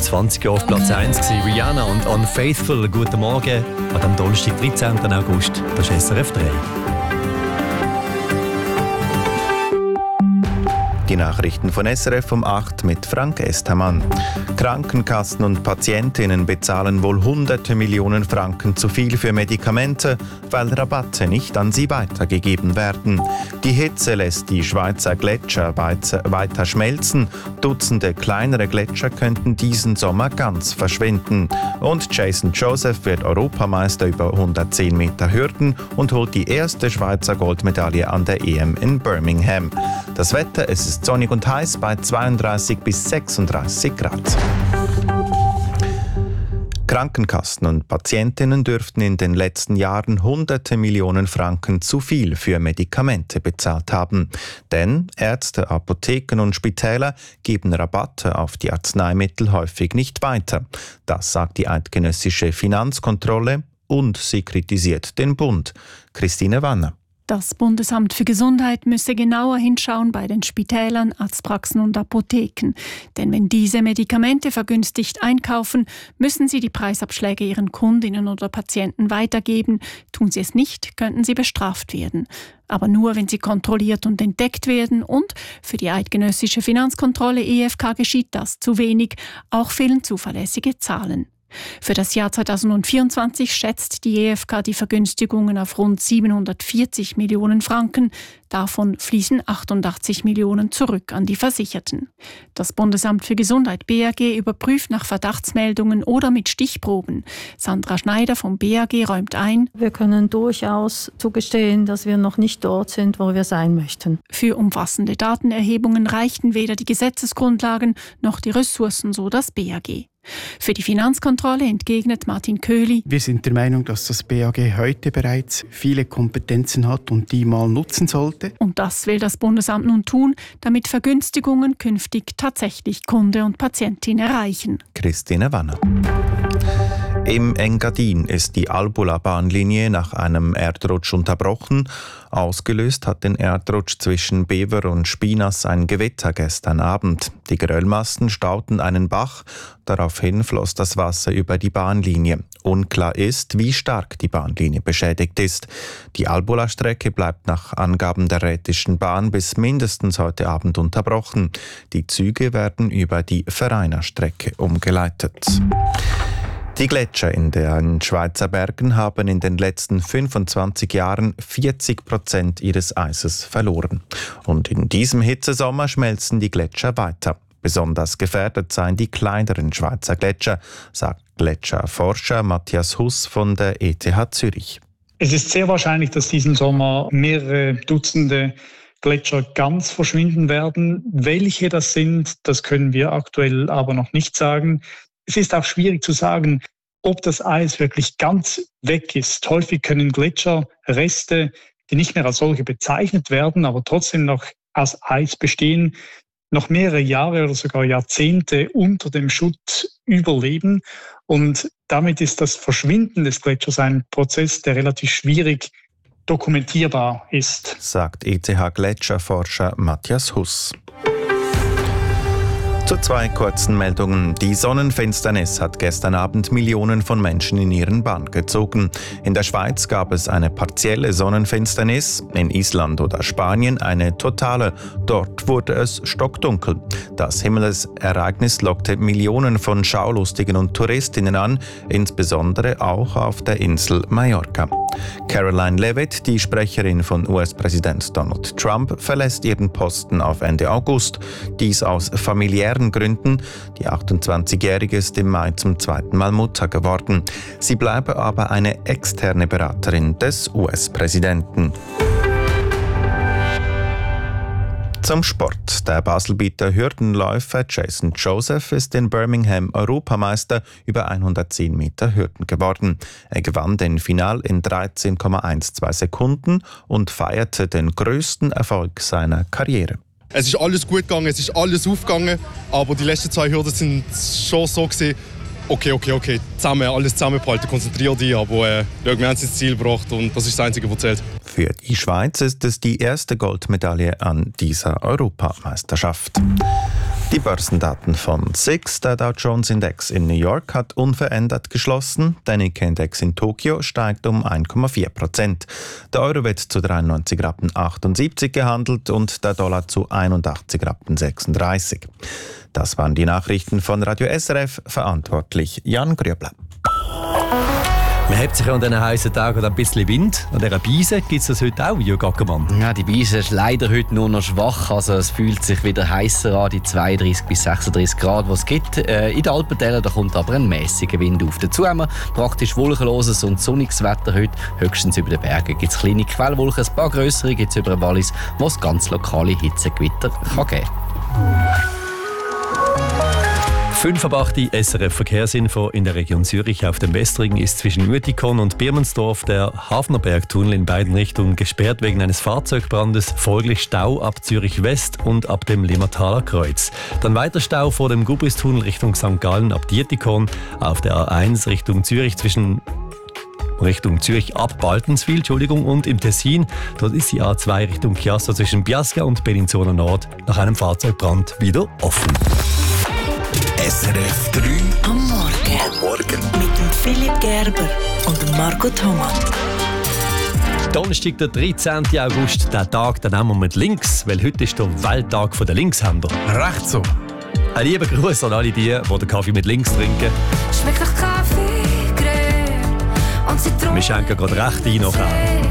vor 20 Jahren auf Platz 1 gewesen. Rihanna und Unfaithful. Guten Morgen an dem Donnerstag, 13. August. Das ist SRF 3. Die Nachrichten von SRF um 8 mit Frank Estermann. Krankenkassen und Patientinnen bezahlen wohl hunderte Millionen Franken zu viel für Medikamente, weil Rabatte nicht an sie weitergegeben werden. Die Hitze lässt die Schweizer Gletscher weiter schmelzen. Dutzende kleinere Gletscher könnten diesen Sommer ganz verschwinden. Und Jason Joseph wird Europameister über 110 Meter Hürden und holt die erste Schweizer Goldmedaille an der EM in Birmingham. Das Wetter, es ist sonnig und heiß bei 32 bis 36 Grad. Krankenkassen und Patientinnen dürften in den letzten Jahren hunderte Millionen Franken zu viel für Medikamente bezahlt haben. Denn Ärzte, Apotheken und Spitäler geben Rabatte auf die Arzneimittel häufig nicht weiter. Das sagt die eidgenössische Finanzkontrolle und sie kritisiert den Bund. Christine Wanner. Das Bundesamt für Gesundheit müsse genauer hinschauen bei den Spitälern, Arztpraxen und Apotheken. Denn wenn diese Medikamente vergünstigt einkaufen, müssen sie die Preisabschläge ihren Kundinnen oder Patienten weitergeben. Tun sie es nicht, könnten sie bestraft werden. Aber nur, wenn sie kontrolliert und entdeckt werden. Und für die eidgenössische Finanzkontrolle EFK geschieht das zu wenig. Auch fehlen zuverlässige Zahlen. Für das Jahr 2024 schätzt die EFK die Vergünstigungen auf rund 740 Millionen Franken. Davon fließen 88 Millionen zurück an die Versicherten. Das Bundesamt für Gesundheit BAG überprüft nach Verdachtsmeldungen oder mit Stichproben. Sandra Schneider vom BAG räumt ein: Wir können durchaus zugestehen, dass wir noch nicht dort sind, wo wir sein möchten. Für umfassende Datenerhebungen reichten weder die Gesetzesgrundlagen noch die Ressourcen, so das BAG. Für die Finanzkontrolle entgegnet Martin Köhli: Wir sind der Meinung, dass das BAG heute bereits viele Kompetenzen hat und die mal nutzen sollte. Und das will das Bundesamt nun tun, damit Vergünstigungen künftig tatsächlich Kunde und Patientin erreichen. Christine Wanner. Im Engadin ist die Albula-Bahnlinie nach einem Erdrutsch unterbrochen. Ausgelöst hat den Erdrutsch zwischen Bever und Spinas ein Gewitter gestern Abend. Die Geröllmassen stauten einen Bach. Daraufhin floss das Wasser über die Bahnlinie. Unklar ist, wie stark die Bahnlinie beschädigt ist. Die Albula-Strecke bleibt nach Angaben der Rhätischen Bahn bis mindestens heute Abend unterbrochen. Die Züge werden über die Vereiner-Strecke umgeleitet. Die Gletscher in den Schweizer Bergen haben in den letzten 25 Jahren 40% ihres Eises verloren. Und in diesem Hitzesommer schmelzen die Gletscher weiter. Besonders gefährdet seien die kleineren Schweizer Gletscher, sagt Gletscherforscher Matthias Huss von der ETH Zürich. Es ist sehr wahrscheinlich, dass diesen Sommer mehrere Dutzende Gletscher ganz verschwinden werden. Welche das sind, das können wir aktuell aber noch nicht sagen. Es ist auch schwierig zu sagen, ob das Eis wirklich ganz weg ist. Häufig können Gletscherreste, die nicht mehr als solche bezeichnet werden, aber trotzdem noch aus Eis bestehen, noch mehrere Jahre oder sogar Jahrzehnte unter dem Schutt überleben. Und damit ist das Verschwinden des Gletschers ein Prozess, der relativ schwierig dokumentierbar ist, sagt ETH-Gletscherforscher Matthias Huss. Zu zwei kurzen Meldungen. Die Sonnenfinsternis hat gestern Abend Millionen von Menschen in ihren Bann gezogen. In der Schweiz gab es eine partielle Sonnenfinsternis, in Island oder Spanien eine totale. Dort wurde es stockdunkel. Das Himmelsereignis lockte Millionen von Schaulustigen und Touristinnen an, insbesondere auch auf der Insel Mallorca. Caroline Leavitt, die Sprecherin von US-Präsident Donald Trump, verlässt ihren Posten auf Ende August. Dies aus familiären Gründen. Die 28-Jährige ist im Mai zum zweiten Mal Mutter geworden. Sie bleibe aber eine externe Beraterin des US-Präsidenten. Zum Sport. Der Baselbieter Hürdenläufer Jason Joseph ist in Birmingham Europameister über 110 Meter Hürden geworden. Er gewann den Final in 13,12 Sekunden und feierte den größten Erfolg seiner Karriere. Es ist alles gut gegangen, es ist alles aufgegangen, aber die letzten zwei Hürden sind schon so gewesen, okay, alles zusammenbehalten, konzentrier dich, aber wir haben es ins Ziel gebracht und das ist das Einzige, was zählt. Für die Schweiz ist es die erste Goldmedaille an dieser Europameisterschaft. Die Börsendaten von SIX, der Dow Jones Index in New York, hat unverändert geschlossen. Der Nikkei-Index in Tokio steigt um 1,4%. Der Euro wird zu 93,78 Rappen gehandelt und der Dollar zu 81,36 Rappen. Das waren die Nachrichten von Radio SRF, verantwortlich Jan Grübler. Man hat sich an diesen heißen Tagen ein bisschen Wind. An dieser Beise gibt es das heute auch, Jürg Ackermann. Ja, die Beise ist leider heute nur noch schwach. Also es fühlt sich wieder heißer an, die 32 bis 36 Grad, die es gibt. In den Alpentälern da kommt aber ein mäßiger Wind auf. Dazu haben wir praktisch wolkenloses und sonniges Wetter heute. Höchstens über den Bergen gibt es kleine Quellwolken, ein paar grössere gibt es über den Wallis, wo es ganz lokale Hitzegewitter kann geben kann. 5:08 SRF-Verkehrsinfo in der Region Zürich. Auf dem Westring ist zwischen Uetikon und Birmensdorf der Hafnerbergtunnel in beiden Richtungen gesperrt wegen eines Fahrzeugbrandes. Folglich Stau ab Zürich West und ab dem Limmertaler Kreuz. Dann weiter Stau vor dem Gubristunnel Richtung St. Gallen ab Dietikon. Auf der A1 Richtung Zürich ab Baltenswil, und im Tessin, dort ist die A2 Richtung Chiasso zwischen Biasca und Bellinzona Nord nach einem Fahrzeugbrand wieder offen. SRF 3 am Morgen. Mit dem Philipp Gerber und dem Marco Thomas. Donnerstag, der 13. August, der Tag, den nehmen wir mit links, weil heute ist der Welttag der Linkshänder. Recht so. Ein lieber Gruß an alle die den Kaffee mit links trinken. Schmeckt nach Kaffee, Creme und Zitronen. Wir schenken gerade recht ein nachher.